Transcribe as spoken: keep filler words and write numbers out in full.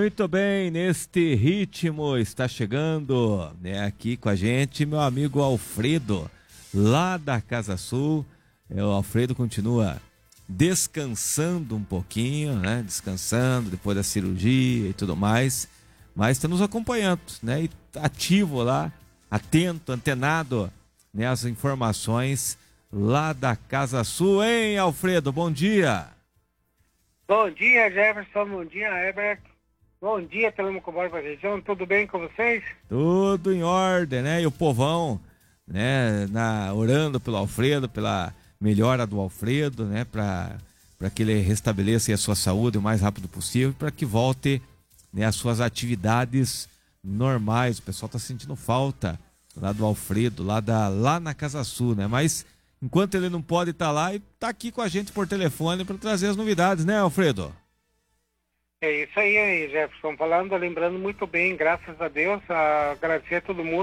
Muito bem, neste ritmo está chegando, né, aqui com a gente meu amigo Alfredo, lá da Casa Sul. É, o Alfredo continua descansando um pouquinho, né, descansando depois da cirurgia e tudo mais, mas está nos acompanhando, né, e ativo lá, atento, antenado, né, as informações lá da Casa Sul, hein, Alfredo? Bom dia! Bom dia, Jefferson, bom dia, Herbert. Bom dia, Telemaco Borba Região, tudo bem com vocês? Tudo em ordem, né? E o povão, né, na, orando pelo Alfredo, pela melhora do Alfredo, né, para para que ele restabeleça a sua saúde o mais rápido possível, para que volte, né, às suas atividades normais. O pessoal está sentindo falta lá do Alfredo, lá, da, lá na Casa Sul, né? Mas enquanto ele não pode estar lá, ele está aqui com a gente por telefone para trazer as novidades, né, Alfredo? É isso aí, aí, Jefferson, falando, lembrando muito bem, graças a Deus, a agradecer a todo mundo